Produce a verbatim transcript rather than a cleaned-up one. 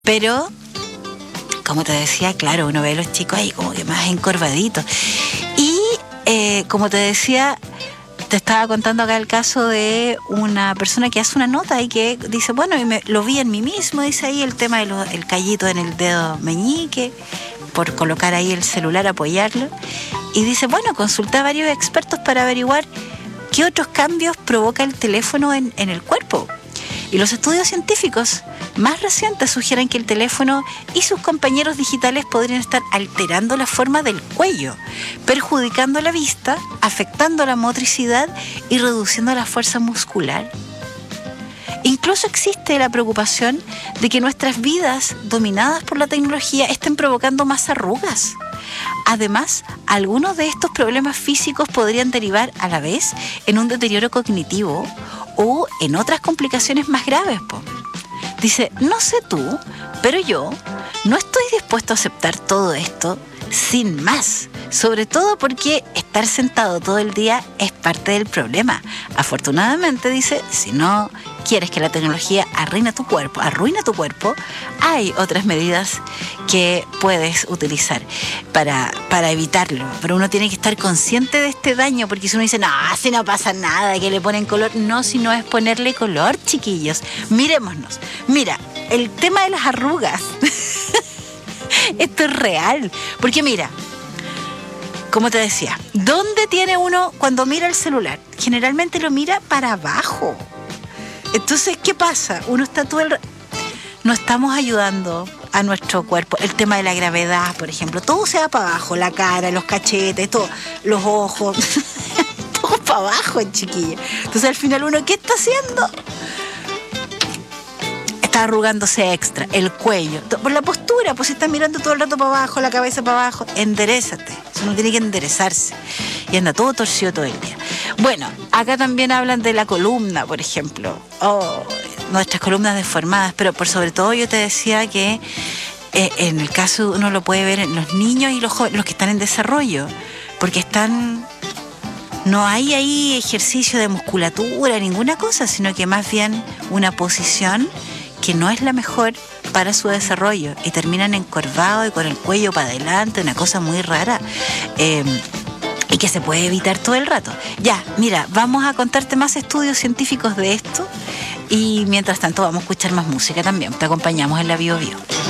Pero, como te decía, claro, uno ve a los chicos ahí como que más encorvaditos. Y, eh, como te decía, te estaba contando acá el caso de una persona que hace una nota y que dice, bueno, y me, lo vi en mí mismo, dice ahí el tema del callito en el dedo meñique, por colocar ahí el celular, apoyarlo. Y dice, bueno, consulté a varios expertos para averiguar qué otros cambios provoca el teléfono en, en el cuerpo. Y los estudios científicos más recientes sugieren que el teléfono y sus compañeros digitales podrían estar alterando la forma del cuello, perjudicando la vista, afectando la motricidad y reduciendo la fuerza muscular. Incluso existe la preocupación de que nuestras vidas, dominadas por la tecnología, estén provocando más arrugas. Además, algunos de estos problemas físicos podrían derivar a la vez en un deterioro cognitivo o en otras complicaciones más graves, po. Dice, no sé tú, pero yo no estoy dispuesto a aceptar todo esto sin más. Sobre todo porque estar sentado todo el día es parte del problema. Afortunadamente, dice, si no quieres que la tecnología arruine tu cuerpo, arruine tu cuerpo, hay otras medidas que puedes utilizar para, para evitarlo. Pero uno tiene que estar consciente de este daño, porque si uno dice, no, si no pasa nada, que le ponen color, no, si no es ponerle color, chiquillos. Mirémonos. Mira, el tema de las arrugas, esto es real, porque mira, como te decía, ¿dónde tiene uno cuando mira el celular? Generalmente lo mira para abajo. Entonces, ¿qué pasa? Uno está todo el... No estamos ayudando a nuestro cuerpo. El tema de la gravedad, por ejemplo. Todo se va para abajo. La cara, los cachetes, todo, los ojos. Todo para abajo, chiquilla. Entonces, al final, ¿uno qué está haciendo? Está arrugándose extra. El cuello. Por la postura, pues si estás mirando todo el rato para abajo, la cabeza para abajo. Enderézate. Uno tiene que enderezarse. Y anda todo torcido todo el día. Bueno, acá también hablan de la columna, por ejemplo. Oh, nuestras columnas deformadas. Pero por sobre todo yo te decía que eh, en el caso uno lo puede ver en los niños y los jóvenes, los que están en desarrollo. Porque están... No hay ahí ejercicio de musculatura, ninguna cosa, sino que más bien una posición que no es la mejor para su desarrollo. Y terminan encorvados y con el cuello para adelante, una cosa muy rara. Eh, y que se puede evitar todo el rato. Ya, mira, vamos a contarte más estudios científicos de esto y mientras tanto vamos a escuchar más música también. Te acompañamos en la Bio Bio.